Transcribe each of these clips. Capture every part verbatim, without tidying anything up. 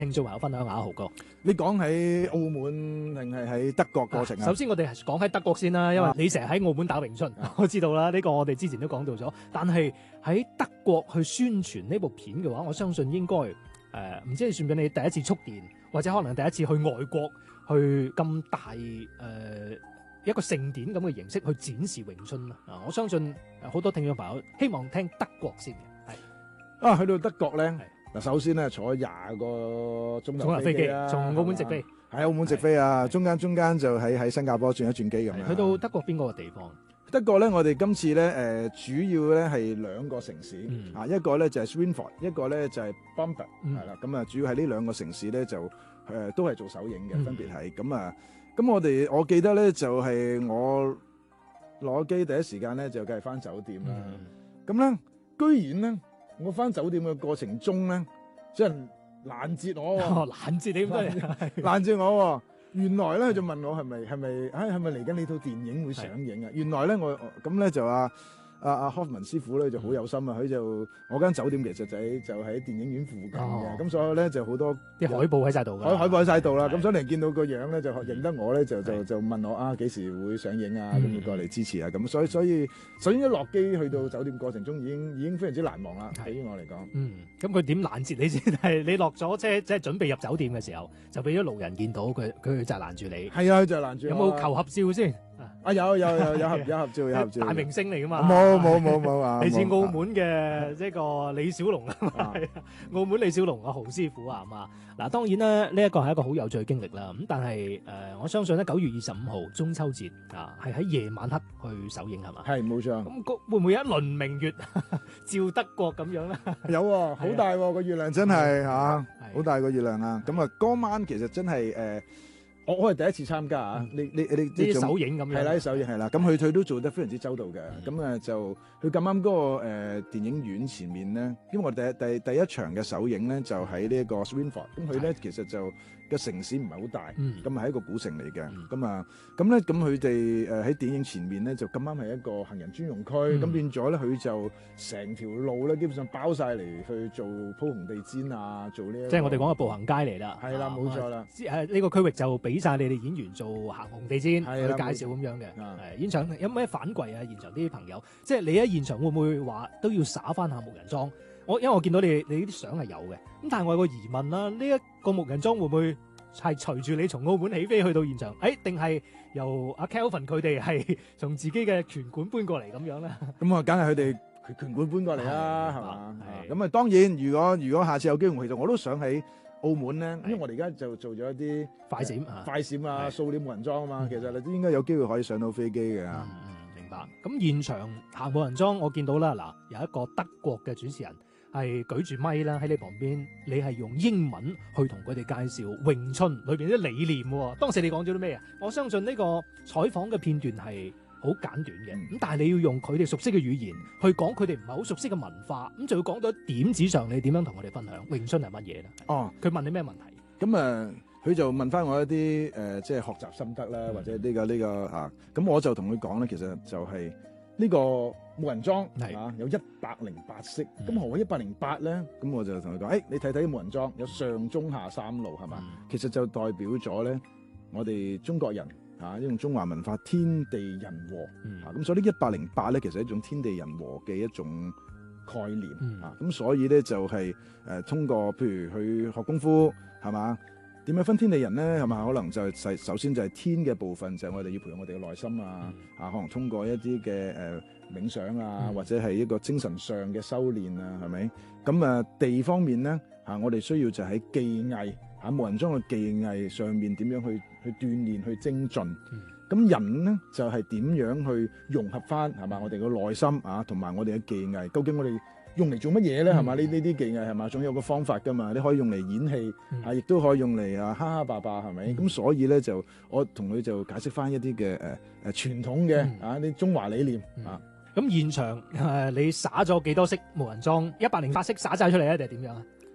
聽眾朋友分享下，豪哥。 你講喺澳門定係喺德國過程啊？ 首先我哋係講喺德國先啦，因為你成日喺澳門打詠春， 啊我知道啦。呢、這個我哋之前都講到咗。但係喺德國去宣傳呢部片嘅話，我相信應該誒唔知係算唔算你第一次觸電，或者可能第一次去外國去咁大誒、呃、一個盛典咁嘅形式去展示詠春啦。啊，我相信好多聽眾朋友希望聽德國先嘅。係啊，去到德國咧。嗱，首先咧坐廿個鐘頭飛機啦， 從澳門直飛， 喺澳門直飛啊，中間中間就喺喺新加坡轉一轉機咁樣。 去到德國邊個地方？ 德國咧，我哋今次咧誒、呃、主要咧係兩個城市、嗯、啊，一個咧就係 Schweinfurt， 一個咧就係 Bamberg， 係啦，咁啊主要喺呢兩個城市咧就誒、呃、都係做首映嘅，分別係咁啊。咁我哋我記得咧就係、是、我攞機第一時間咧就梗係翻酒店啦。咁、嗯、咧居然咧〜我翻酒店嘅過程中咧，即係攔截我喎、 哦，攔截你咁多， 攔截我喎。原來咧佢就問我係咪係咪，唉係咪嚟緊呢套電影會上映啊？原來咧我咁咧就話。阿阿 Hoffman 師傅咧就好有心啊！佢、嗯、就我間酒店其實就喺就喺電影院附近嘅，咁、哦、所以咧就好多啲海報喺晒度嘅， 海海報喺晒度啦。咁所以你見到個樣咧就認得我咧，就就就問我啊幾時會上映啊？咁、嗯、要過嚟支持啊！咁所以所以首先一落機去到酒店過程中已經已經非常之難忘啦，對於我嚟講。 嗯，咁佢點攔截你先？係你落咗車即係準備入酒店嘅時候，就俾咗路人見到佢，佢就攔住你。 係啊，佢就攔住。 有冇求合照先？ 啊有有有有合有合照有合照， 大明星嚟噶嘛？ 冇冇冇冇啊！ 你似澳門嘅呢個李小龍啊，澳門李小龍啊，豪師傅啊，係嘛？嗱，當然啦，呢一個係一個好有趣嘅經歷啦。咁但係誒、呃，我相信咧九月二十五號中秋節啊，係喺夜晚黑去首映係嘛？ 係冇錯。 咁會唔會有一輪明月照德國咁樣咧？ 有喎、啊，好大喎、啊、個月亮真係嚇，好大個月亮啊！咁啊，嗰晚其實真係誒。呃我我係第一次參加啊！你你你啲首映咁樣係啦，啲首映係啦。咁佢佢都做得非常之周到嘅。咁、嗯、誒就佢咁啱嗰個誒、呃、電影院前面咧，因為我哋第第第一場嘅首映咧就喺呢一個 Schweinfurt。咁佢咧其實就個城市唔係好大，咁係一個古城嚟嘅。咁、嗯、啊咁咧咁佢哋誒喺電影前面咧就咁啱係一個行人專用區，咁、嗯、變咗咧佢就成條路咧基本上包晒嚟去做鋪紅地毯啊，做呢、這個。 即係我哋講嘅步行街嚟啦。係啦， 冇錯啦。 誒呢個區域就俾晒你哋演員做行紅地毯去介紹咁樣嘅。係現場有咩反饋啊？現場啲朋友，即係你喺現場會唔會話都要灑翻下木人樁？我因為我見到你你啲相係有嘅，咁但係我有個疑問啦，呢、這、一個木人樁會唔會係隨住你從澳門起飛去到現場？誒，定係由阿 Kelvin 佢哋係從自己嘅拳館搬過嚟咁樣咧？咁啊，梗係佢哋拳館搬過嚟啦，係嘛？咁啊，當然如果如果下次有機會，其實我都想喺澳門咧，因為我哋而家就做咗一啲快閃啊、 快閃啊、掃臉無人裝啊嘛，其實你都應該有機會可以上到飛機嘅。 嗯嗯，明白。咁現場行無人裝，我見到啦，嗱有一個德國嘅主持人係舉住咪啦喺你旁邊，你係用英文去同佢哋介紹詠春裏邊啲理念喎。當時你講咗啲咩啊？我相信呢個採訪嘅片段係好簡短嘅，咁、嗯、但係你要用佢哋熟悉嘅語言去講佢哋唔係好熟悉嘅文化，咁就要講到點子上，你點樣同我哋分享詠春係乜嘢咧？哦，佢問你咩問題？咁啊，佢就問翻我一啲誒、呃，即係學習心得啦、嗯，或者呢、這個呢、這個啊，咁我就同佢講咧，其實就係呢個木人樁啊，有一百零八式。咁、嗯、何謂一百零八咧？咁我就同佢講，誒、欸，你睇睇木人樁有上中下三路係嘛、嗯？其實就代表咗咧，我哋中國人。啊！呢種中華文化天地人和，嗯、啊咁所以呢一百零八咧，其實係一種天地人和嘅一種概念、嗯、啊。咁所以咧就係、是、誒、呃、通過譬如去學功夫係嘛？點樣分天地人咧係嘛？可能就係首先就係天嘅部分，就係、是、我哋要培養我哋嘅內心啊、嗯、啊，可能通過一啲嘅誒冥想啊、嗯，或者係一個精神上嘅修練啊，係咪？咁啊地方面咧嚇、啊，我哋需要就喺技藝嚇無人樁嘅技藝上面點樣去去鍛鍊去精進。咁、嗯、人咧就係、是、點樣去融合翻係嘛？我哋嘅內心啊，同埋我哋嘅技藝，究竟我哋用嚟做乜嘢咧？係嘛？呢呢啲技藝係嘛？總有個方法噶嘛？你可以用嚟演戲、嗯、啊，亦都可以用嚟啊哈哈霸霸係咪？咁、嗯、所以咧就我同佢就解釋翻一啲嘅誒誒傳統嘅、嗯、啊啲中華理念、嗯、啊。咁現場誒、呃、你灑咗幾多式無人樁？一百零八式灑晒出嚟咧，定係點樣啊？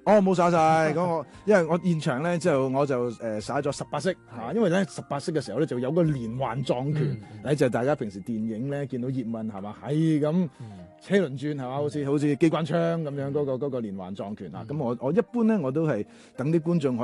哦，冇耍晒咁我，因為我現場咧之後我就誒耍咗十八式嚇，因為咧十八式嘅時候咧就有個連環撞拳，誒、嗯、就係、大家平時電影咧見到葉問係嘛係咁車輪轉係嘛，好似好似機關槍咁樣嗰、嗰個嗰、嗰個連環撞拳啊，咁、嗯、我我一般咧我都係等啲觀眾可以。